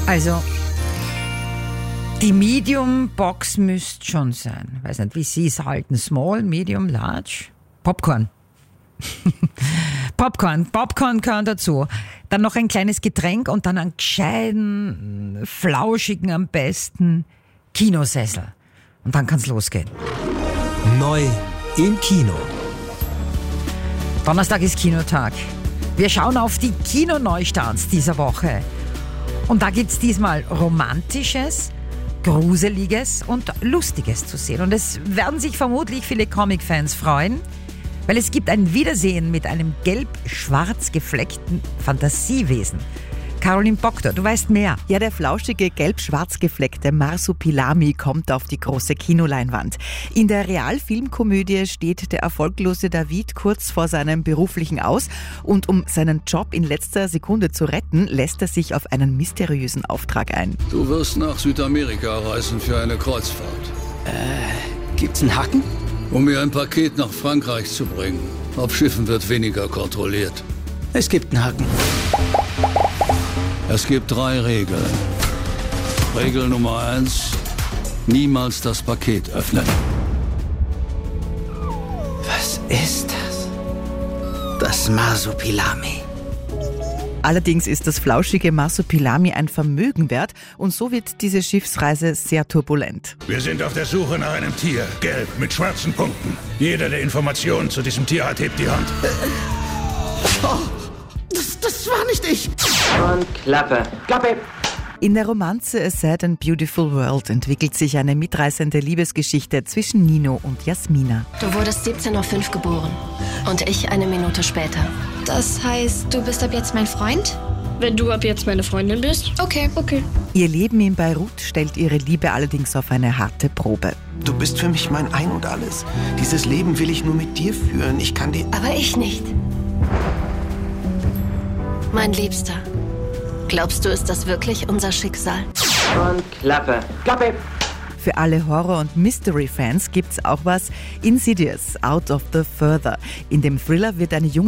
Also, die Medium-Box müsste schon sein. Weiß nicht, wie Sie es halten. Small, Medium, Large? Popcorn. Popcorn gehören dazu. Dann noch ein kleines Getränk und dann einen gescheiten, flauschigen am besten Kinosessel. Und dann kann's losgehen. Neu im Kino. Donnerstag ist Kinotag. Wir schauen auf die Kinoneustarts dieser Woche. Und da gibt's diesmal Romantisches, Gruseliges und Lustiges zu sehen. Und es werden sich vermutlich viele Comic-Fans freuen, weil es gibt ein Wiedersehen mit einem gelb-schwarz gefleckten Fantasiewesen. Caroline Proctor, du weißt mehr. Ja, der flauschige, gelb-schwarz gefleckte Marsupilami kommt auf die große Kinoleinwand. In der Realfilmkomödie steht der erfolglose David kurz vor seinem beruflichen Aus und um seinen Job in letzter Sekunde zu retten, lässt er sich auf einen mysteriösen Auftrag ein. Du wirst nach Südamerika reisen für eine Kreuzfahrt. Gibt's einen Haken? Um mir ein Paket nach Frankreich zu bringen. Auf Schiffen wird weniger kontrolliert. Es gibt einen Haken. Es gibt 3 Regeln. Regel Nummer 1: niemals das Paket öffnen. Was ist das? Das Marsupilami. Allerdings ist das flauschige Marsupilami ein Vermögen wert und so wird diese Schiffsreise sehr turbulent. Wir sind auf der Suche nach einem Tier, gelb, mit schwarzen Punkten. Jeder, der Informationen zu diesem Tier hat, hebt die Hand. Das war nicht ich. Und Klappe. Klappe! In der Romanze A Sad and Beautiful World entwickelt sich eine mitreißende Liebesgeschichte zwischen Nino und Jasmina. Du wurdest 17:05 Uhr geboren und ich eine Minute später. Das heißt, du bist ab jetzt mein Freund? Wenn du ab jetzt meine Freundin bist? Okay. Ihr Leben in Beirut stellt ihre Liebe allerdings auf eine harte Probe. Du bist für mich mein Ein und Alles. Dieses Leben will ich nur mit dir führen. Ich kann dir... Aber ich nicht. Mein Liebster, glaubst du, ist das wirklich unser Schicksal? Und Klappe. Klappe! Für alle Horror- und Mystery-Fans gibt's auch was: Insidious, Out of the Further. In dem Thriller wird eine junge